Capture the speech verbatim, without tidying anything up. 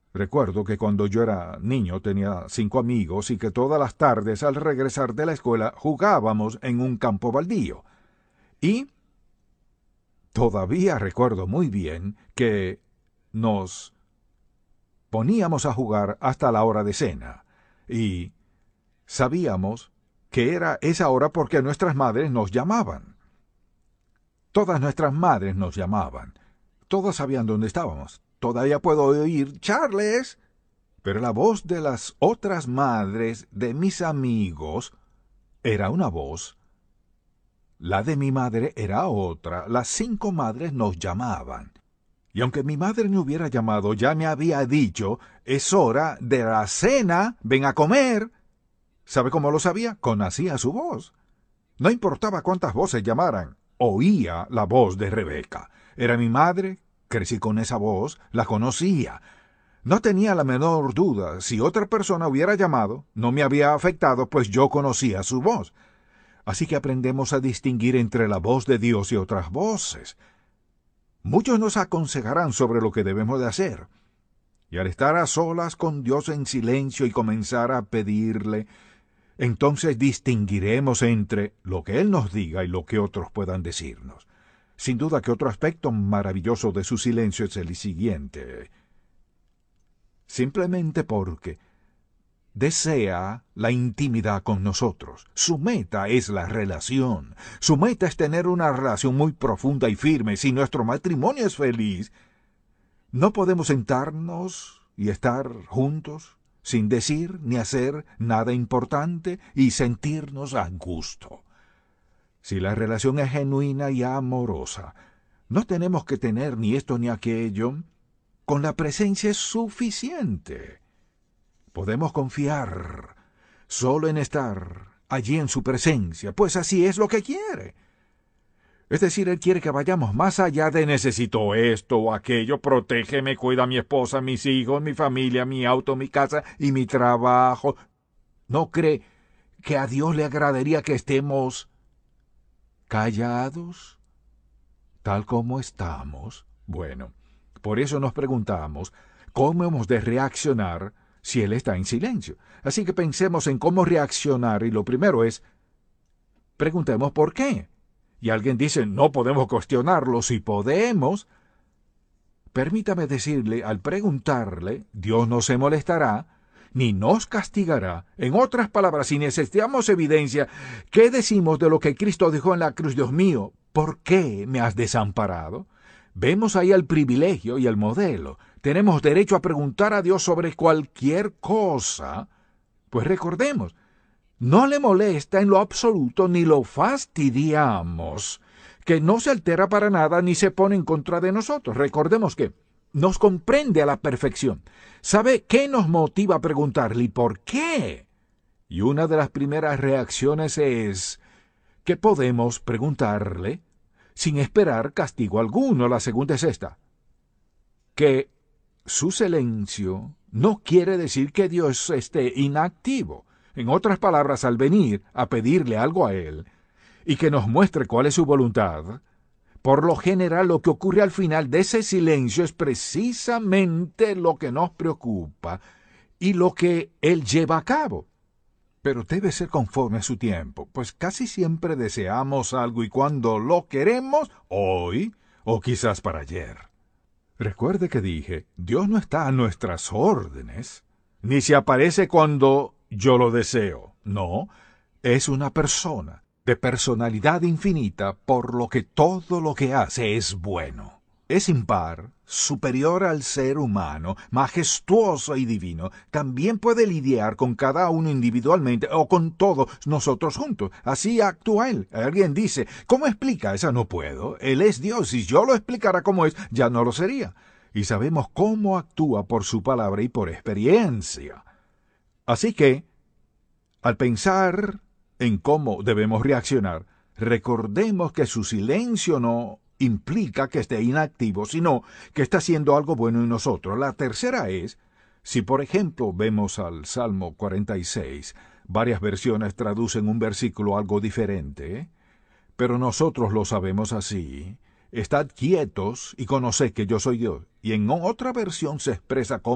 Recuerdo que cuando yo era niño tenía cinco amigos y que todas las tardes al regresar de la escuela jugábamos en un campo baldío. Y todavía recuerdo muy bien que nos poníamos a jugar hasta la hora de cena. Y sabíamos que era esa hora porque nuestras madres nos llamaban. Todas nuestras madres nos llamaban. Todas sabían dónde estábamos. Todavía puedo oír Charles. Pero la voz de las otras madres de mis amigos era una voz. La de mi madre era otra. Las cinco madres nos llamaban. Y aunque mi madre no hubiera llamado, ya me había dicho, es hora de la cena, ven a comer. ¿Sabe cómo lo sabía? Conocía su voz. No importaba cuántas voces llamaran, oía la voz de Rebeca. Era mi madre, crecí con esa voz, la conocía. No tenía la menor duda, si otra persona hubiera llamado, no me había afectado, pues yo conocía su voz. Así que aprendemos a distinguir entre la voz de Dios y otras voces. Muchos nos aconsejarán sobre lo que debemos de hacer. Y al estar a solas con Dios en silencio y comenzar a pedirle, entonces distinguiremos entre lo que Él nos diga y lo que otros puedan decirnos. Sin duda que otro aspecto maravilloso de su silencio es el siguiente. Simplemente porque desea la intimidad con nosotros. Su meta es la relación. Su meta es tener una relación muy profunda y firme. Si nuestro matrimonio es feliz, no podemos sentarnos y estar juntos sin decir ni hacer nada importante y sentirnos a gusto. Si la relación es genuina y amorosa, no tenemos que tener ni esto ni aquello. Con la presencia es suficiente. Podemos confiar solo en estar allí en su presencia, pues así es lo que quiere. Es decir, Él quiere que vayamos más allá de necesito esto o aquello, protégeme, cuida a mi esposa, mis hijos, mi familia, mi auto, mi casa y mi trabajo. ¿No cree que a Dios le agradaría que estemos callados, tal como estamos? Bueno, por eso nos preguntamos cómo hemos de reaccionar si Él está en silencio. Así que pensemos en cómo reaccionar y lo primero es, preguntemos por qué. Y alguien dice, no podemos cuestionarlo. Si podemos, permítame decirle, al preguntarle, Dios no se molestará, ni nos castigará. En otras palabras, si necesitamos evidencia, ¿qué decimos de lo que Cristo dijo en la cruz? Dios mío, ¿por qué me has desamparado? Vemos ahí el privilegio y el modelo. Tenemos derecho a preguntar a Dios sobre cualquier cosa. Pues recordemos, no le molesta en lo absoluto ni lo fastidiamos, que no se altera para nada ni se pone en contra de nosotros. Recordemos que nos comprende a la perfección. ¿Sabe qué nos motiva a preguntarle y por qué? Y una de las primeras reacciones es que podemos preguntarle sin esperar castigo alguno. La segunda es esta, que su silencio no quiere decir que Dios esté inactivo. En otras palabras, al venir a pedirle algo a Él y que nos muestre cuál es su voluntad, por lo general lo que ocurre al final de ese silencio es precisamente lo que nos preocupa y lo que Él lleva a cabo. Pero debe ser conforme a su tiempo, pues casi siempre deseamos algo y cuando lo queremos, hoy o quizás para ayer. Recuerde que dije, Dios no está a nuestras órdenes, ni se aparece cuando yo lo deseo. No, es una persona de personalidad infinita, por lo que todo lo que hace es bueno. Es impar, superior al ser humano, majestuoso y divino. También puede lidiar con cada uno individualmente o con todos nosotros juntos. Así actúa Él. Alguien dice, ¿cómo explica? Esa no puedo. Él es Dios. Si yo lo explicara como es, ya no lo sería. Y sabemos cómo actúa por su palabra y por experiencia. Así que, al pensar en cómo debemos reaccionar, recordemos que su silencio no implica que esté inactivo, sino que está haciendo algo bueno en nosotros. La tercera es, si por ejemplo vemos al Salmo cuarenta y seis, varias versiones traducen un versículo algo diferente, ¿eh? Pero nosotros lo sabemos así. Estad quietos y conoced que yo soy Dios. Y en otra versión se expresa como